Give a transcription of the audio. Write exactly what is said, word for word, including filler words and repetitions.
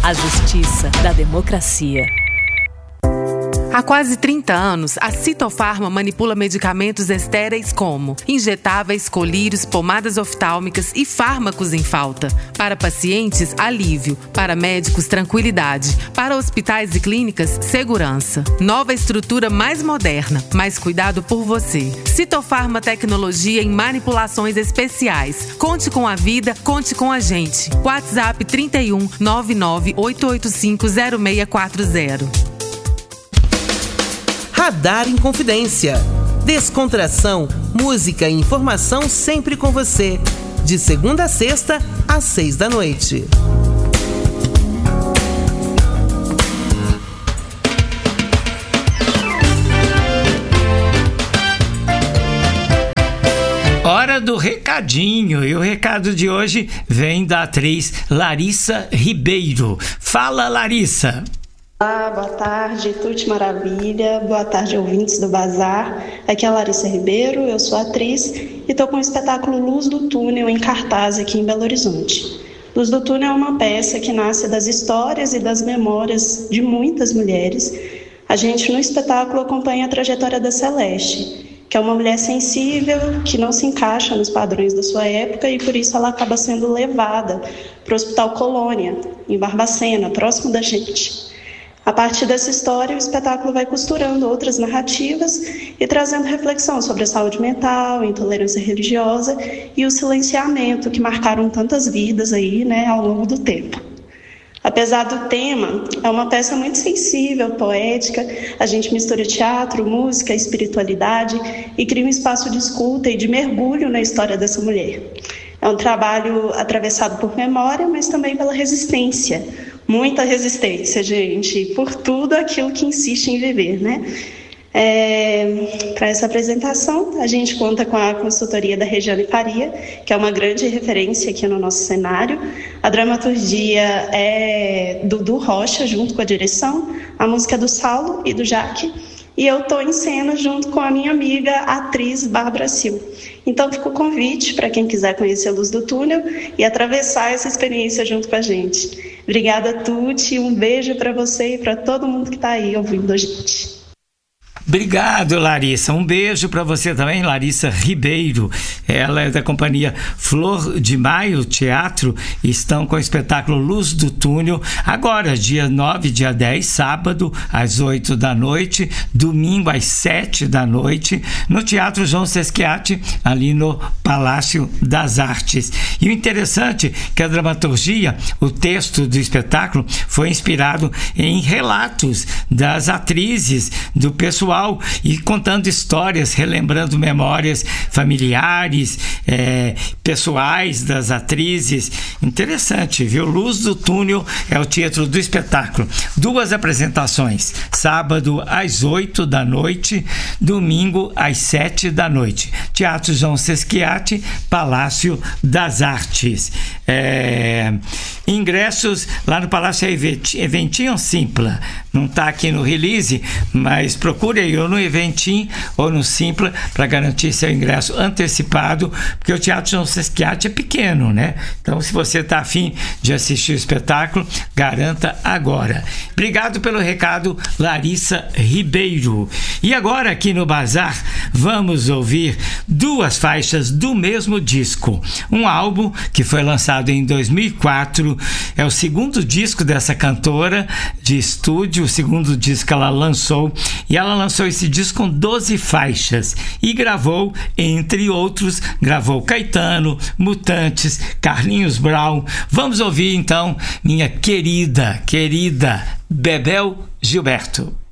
a justiça da democracia. Há quase trinta anos, a Citofarma manipula medicamentos estéreis como injetáveis, colírios, pomadas oftálmicas e fármacos em falta. Para pacientes, alívio. Para médicos, tranquilidade. Para hospitais e clínicas, segurança. Nova estrutura mais moderna, mais cuidado por você. Citofarma Tecnologia em manipulações especiais. Conte com a vida, conte com a gente. WhatsApp trinta e um, nove nove oito oito cinco, zero seis quatro zero. Radar em Confidência. Descontração, música e informação sempre com você. De segunda a sexta, às seis da noite. Hora do recadinho. E o recado de hoje vem da atriz Larissa Ribeiro. Fala, Larissa. Olá, boa tarde, Tuti Maravilha, boa tarde, ouvintes do Bazar. Aqui é a Larissa Ribeiro, eu sou atriz e estou com o espetáculo Luz do Túnel em cartaz aqui em Belo Horizonte. Luz do Túnel é uma peça que nasce das histórias e das memórias de muitas mulheres. A gente no espetáculo acompanha a trajetória da Celeste, que é uma mulher sensível, que não se encaixa nos padrões da sua época e por isso ela acaba sendo levada para o Hospital Colônia, em Barbacena, próximo da gente. A partir dessa história, o espetáculo vai costurando outras narrativas e trazendo reflexão sobre a saúde mental, a intolerância religiosa e o silenciamento que marcaram tantas vidas aí, né, ao longo do tempo. Apesar do tema, é uma peça muito sensível, poética. A gente mistura teatro, música, espiritualidade e cria um espaço de escuta e de mergulho na história dessa mulher. É um trabalho atravessado por memória, mas também pela resistência. Muita resistência, gente, por tudo aquilo que insiste em viver, né? É, para essa apresentação, a gente conta com a consultoria da Regiane Faria, que é uma grande referência aqui no nosso cenário. A dramaturgia é do Dudu Rocha, junto com a direção, a música é do Saulo e do Jaque, e eu estou em cena junto com a minha amiga, a atriz Bárbara Sil. Então fica o convite para quem quiser conhecer a Luz do Túnel e atravessar essa experiência junto com a gente. Obrigada, Tuti, um beijo para você e para todo mundo que está aí ouvindo a gente. Obrigado, Larissa. Um beijo para você também, Larissa Ribeiro. Ela é da companhia Flor de Maio Teatro e estão com o espetáculo Luz do Túnel, agora, dia nove, dia dez, sábado, às oito da noite, domingo, às sete da noite, no Teatro João Sesquiati, ali no Palácio das Artes. E o interessante é que a dramaturgia, o texto do espetáculo, foi inspirado em relatos das atrizes, do pessoal, e contando histórias, relembrando memórias familiares, é, pessoais das atrizes. Interessante, viu? Luz do Túnel é o título do espetáculo. Duas apresentações, sábado às oito da noite, domingo às sete da noite. Teatro João Sesquiati, Palácio das Artes. É, ingressos lá no Palácio Eventinho Simpla. Não está aqui no release, mas procure aí ou no Eventim ou no Simpla para garantir seu ingresso antecipado, porque o Teatro João Sesquiati é pequeno, né? Então, se você está afim de assistir o espetáculo, garanta agora. Obrigado pelo recado, Larissa Ribeiro. E agora, aqui no Bazar, vamos ouvir duas faixas do mesmo disco. Um álbum que foi lançado em dois mil e quatro, é o segundo disco dessa cantora de estúdio, o segundo disco que ela lançou, e ela lançou esse disco com doze faixas e gravou, entre outros, gravou Caetano, Mutantes, Carlinhos Brown. Vamos ouvir então minha querida, querida Bebel Gilberto.